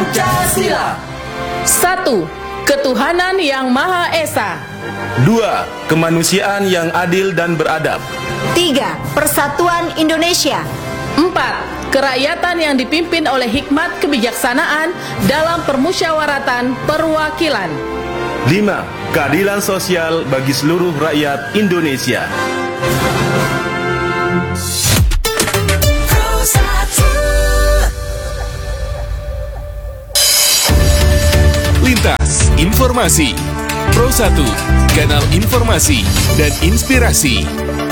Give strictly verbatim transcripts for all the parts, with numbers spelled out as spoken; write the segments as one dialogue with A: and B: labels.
A: Pancasila.
B: Satu, ketuhanan yang Maha Esa.
C: Dua, kemanusiaan yang adil dan beradab.
D: Tiga, persatuan Indonesia.
B: Empat, kerakyatan yang dipimpin oleh hikmat kebijaksanaan dalam permusyawaratan perwakilan.
C: Lima, keadilan sosial bagi seluruh rakyat Indonesia.
E: Lintas Informasi Pro satu, kanal informasi dan inspirasi.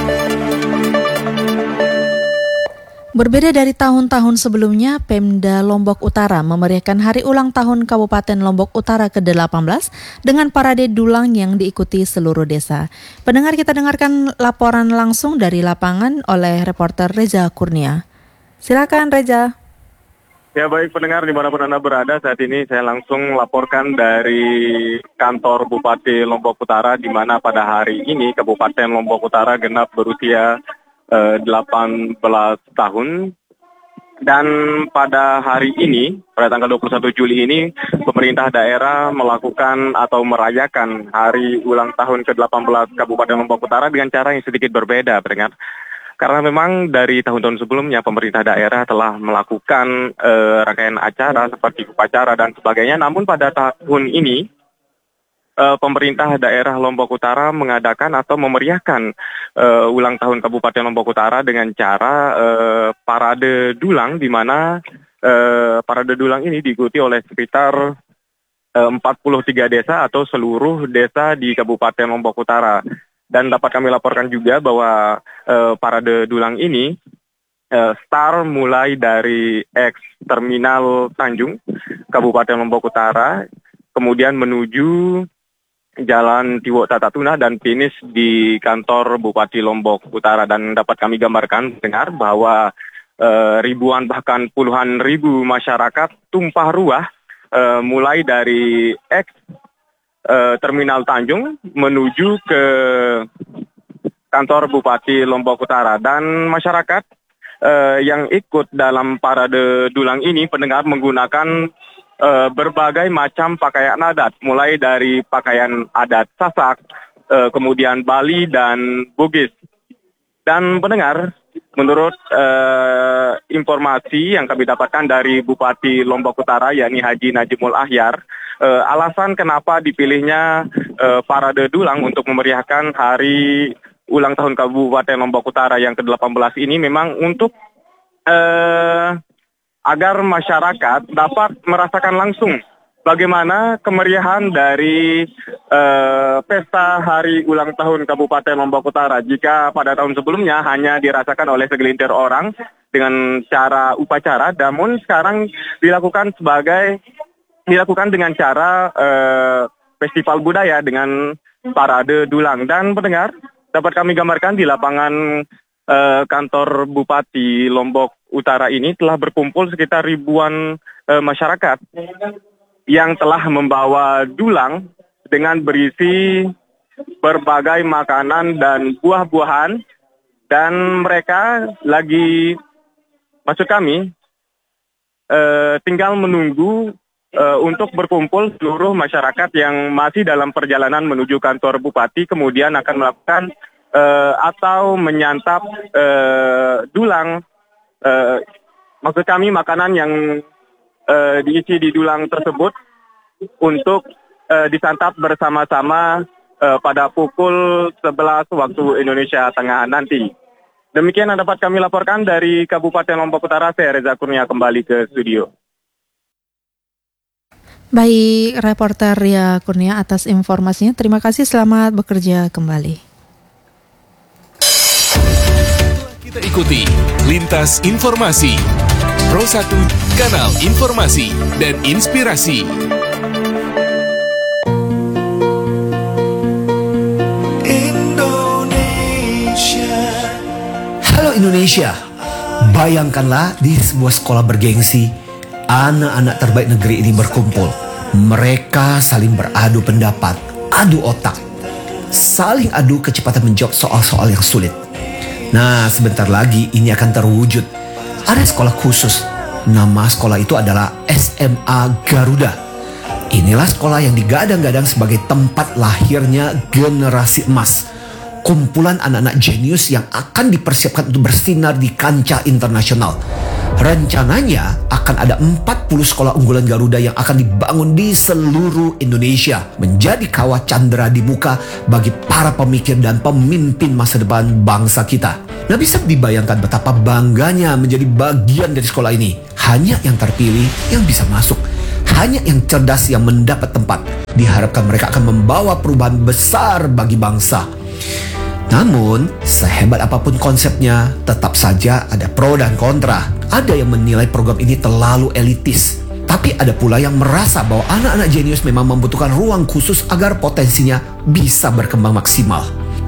F: Berbeda dari tahun-tahun sebelumnya, Pemda Lombok Utara memeriahkan hari ulang tahun Kabupaten Lombok Utara ke delapan belas dengan parade dulang yang diikuti seluruh desa. Pendengar, kita dengarkan laporan langsung dari lapangan oleh reporter Reza Kurnia. Silakan Reza.
G: Ya baik pendengar dimanapun Anda berada, saat ini saya langsung laporkan dari kantor Bupati Lombok Utara, di mana pada hari ini Kabupaten Lombok Utara genap berusia eh, delapan belas tahun. Dan pada hari ini, pada tanggal dua puluh satu Juli ini, pemerintah daerah melakukan atau merayakan hari ulang tahun ke delapan belas Kabupaten Lombok Utara dengan cara yang sedikit berbeda, pendengar. Karena memang dari tahun-tahun sebelumnya pemerintah daerah telah melakukan uh, rangkaian acara seperti upacara dan sebagainya. Namun pada tahun ini uh, pemerintah daerah Lombok Utara mengadakan atau memeriahkan uh, ulang tahun Kabupaten Lombok Utara dengan cara uh, parade dulang, di mana uh, parade dulang ini diikuti oleh sekitar uh, empat puluh tiga desa atau seluruh desa di Kabupaten Lombok Utara. Dan dapat kami laporkan juga bahwa uh, parade dulang ini uh, start mulai dari ex Terminal Tanjung, Kabupaten Lombok Utara, kemudian menuju Jalan Tiwok Tatatuna dan finish di kantor Bupati Lombok Utara. Dan dapat kami gambarkan, dengar bahwa uh, ribuan bahkan puluhan ribu masyarakat tumpah ruah uh, mulai dari ex Uh, Terminal Tanjung menuju ke kantor Bupati Lombok Utara. Dan masyarakat uh, yang ikut dalam parade dulang ini, pendengar, menggunakan uh, berbagai macam pakaian adat, mulai dari pakaian adat Sasak, uh, kemudian Bali dan Bugis. Dan pendengar, menurut uh, informasi yang kami dapatkan dari Bupati Lombok Utara, yakni Haji Najimul Ahyar, Uh, alasan kenapa dipilihnya uh, parade dulang untuk memeriahkan hari ulang tahun Kabupaten Lombok Utara yang ke delapan belas ini memang untuk uh, agar masyarakat dapat merasakan langsung bagaimana kemeriahan dari uh, pesta hari ulang tahun Kabupaten Lombok Utara. Jika pada tahun sebelumnya hanya dirasakan oleh segelintir orang dengan cara upacara, namun sekarang dilakukan sebagai dilakukan dengan cara uh, festival budaya dengan parade dulang. Dan pendengar, dapat kami gambarkan di lapangan uh, kantor Bupati Lombok Utara ini telah berkumpul sekitar ribuan uh, masyarakat yang telah membawa dulang dengan berisi berbagai makanan dan buah-buahan. Dan mereka lagi, maksud kami, uh, tinggal menunggu Uh, untuk berkumpul seluruh masyarakat yang masih dalam perjalanan menuju kantor Bupati, kemudian akan melakukan uh, atau menyantap uh, dulang, uh, maksud kami makanan yang uh, diisi di dulang tersebut untuk uh, disantap bersama-sama uh, pada pukul sebelas waktu Indonesia Tengah nanti. Demikian yang dapat kami laporkan dari Kabupaten Lombok Utara. Saya Reza Kurnia kembali ke studio.
F: Baik, reporter Ria Kurnia atas informasinya. Terima kasih, selamat bekerja kembali.
E: Kita ikuti Lintas Informasi Pro satu, kanal informasi dan inspirasi.
A: Indonesia. Halo Indonesia. Bayangkanlah di sebuah sekolah bergengsi, anak-anak terbaik negeri ini berkumpul. Mereka saling beradu pendapat, adu otak, saling adu kecepatan menjawab soal-soal yang sulit. Nah, sebentar lagi ini akan terwujud. Ada sekolah khusus Nama sekolah itu adalah S M A Garuda. Inilah sekolah yang digadang-gadang sebagai tempat lahirnya generasi emas. Kumpulan anak-anak jenius yang akan dipersiapkan untuk bersinar di kancah internasional. Rencananya akan ada empat puluh sekolah unggulan Garuda yang akan dibangun di seluruh Indonesia, menjadi kawah candera di muka bagi para pemikir dan pemimpin masa depan bangsa kita. Nah, bisa dibayangkan betapa bangganya menjadi bagian dari sekolah ini. Hanya yang terpilih yang bisa masuk. Hanya yang cerdas yang mendapat tempat. Diharapkan mereka akan membawa perubahan besar bagi bangsa. Namun, sehebat apapun konsepnya, tetap saja ada pro dan kontra. Ada yang menilai program ini terlalu elitis. Tapi ada pula yang merasa bahwa anak-anak jenius memang membutuhkan ruang khusus agar potensinya bisa berkembang maksimal.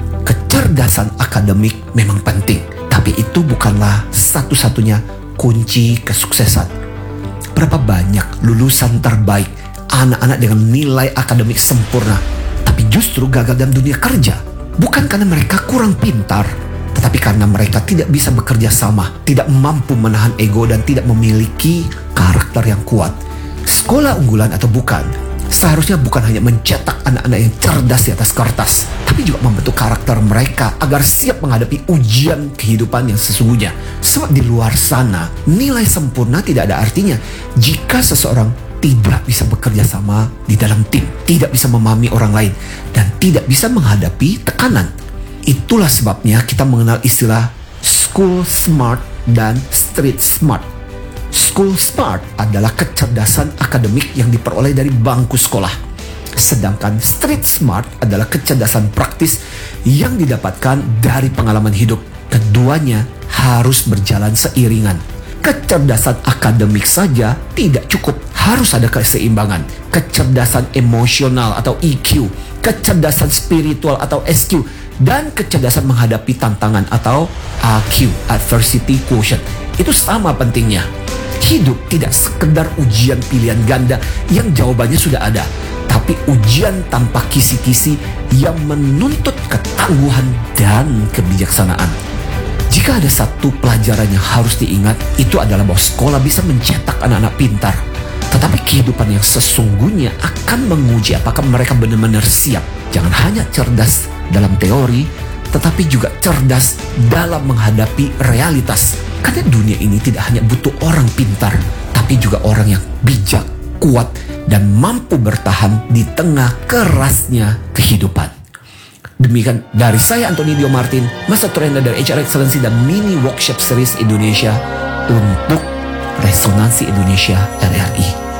A: Kecerdasan akademik memang penting, tapi itu bukanlah satu-satunya kunci kesuksesan. Berapa banyak lulusan terbaik, anak-anak dengan nilai akademik sempurna, tapi justru gagal dalam dunia kerja. Bukan karena mereka kurang pintar, tetapi karena mereka tidak bisa bekerja sama, tidak mampu menahan ego dan tidak memiliki karakter yang kuat. Sekolah unggulan atau bukan, seharusnya bukan hanya mencetak anak-anak yang cerdas di atas kertas, tapi juga membentuk karakter mereka agar siap menghadapi ujian kehidupan yang sesungguhnya. Sebab di luar sana, nilai sempurna tidak ada artinya jika seseorang tidak bisa bekerja sama di dalam tim, tidak bisa memahami orang lain, dan tidak bisa menghadapi tekanan. Itulah sebabnya kita mengenal istilah school smart dan street smart. School smart adalah kecerdasan akademik yang diperoleh dari bangku sekolah. Sedangkan street smart adalah kecerdasan praktis yang didapatkan dari pengalaman hidup. Keduanya harus berjalan seiringan. Kecerdasan akademik saja tidak cukup, harus ada keseimbangan. Kecerdasan emosional atau E Q, kecerdasan spiritual atau S Q, dan kecerdasan menghadapi tantangan atau A Q, adversity quotient. Itu sama pentingnya. Hidup tidak sekedar ujian pilihan ganda yang jawabannya sudah ada, tapi ujian tanpa kisi-kisi yang menuntut ketangguhan dan kebijaksanaan. Jika ada satu pelajaran yang harus diingat, itu adalah bahwa sekolah bisa mencetak anak-anak pintar. Tetapi kehidupan yang sesungguhnya akan menguji apakah mereka benar-benar siap. Jangan hanya cerdas dalam teori, tetapi juga cerdas dalam menghadapi realitas. Karena dunia ini tidak hanya butuh orang pintar, tapi juga orang yang bijak, kuat, dan mampu bertahan di tengah kerasnya kehidupan. Demikian dari saya Antoni Dio Martin, Master Trainer dari H R Excellency dan Mini Workshop Series Indonesia untuk Resonansi Indonesia R R I.